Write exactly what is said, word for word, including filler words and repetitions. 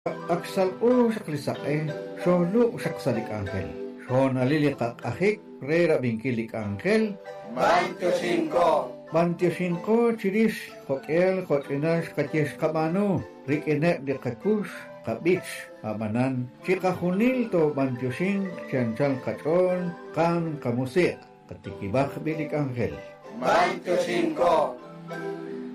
Aksal u shaklisae, sholu shaksalik angel. Shon aliliqaq ajik, rera binkilik angel. Veinticinco. Veinticinco chirish, hokel, hotinash, katyesh kamanu, rikene de kakush, kabich, amanan, chika hunil to veinticinco, chanchal kachon, kan kamusik, katikibak bilik angel. Veinticinco.